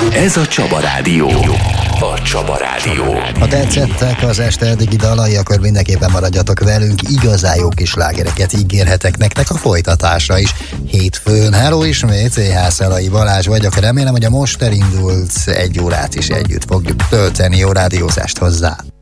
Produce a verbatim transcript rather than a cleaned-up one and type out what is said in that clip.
Ez a Csaba Rádió. A Csaba Rádió. Ha tetszettek az este eddigi dalai, akkor mindenképpen maradjatok velünk, igazán jó kis slágereket ígérhetek nektek a folytatásra is. Hétfőn, hello ismét, cé há Szalai Balázs vagyok, remélem, hogy a most elindult egy órát is együtt fogjuk tölteni, jó rádiózást hozzá!